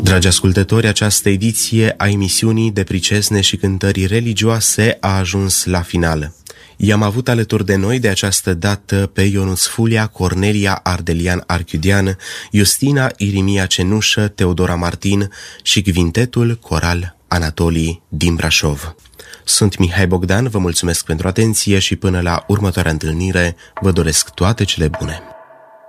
Dragi ascultători, această ediție a emisiunii de pricezne și cântări religioase a ajuns la final. I-am avut alături de noi de această dată pe Ionuț Fulia, Cornelia Ardelian Archiudean, Justina Irimia Cenușă, Teodora Martin și Quintetul Coral Anatolii din Brașov. Sunt Mihai Bogdan, vă mulțumesc pentru atenție și până la următoarea întâlnire vă doresc toate cele bune.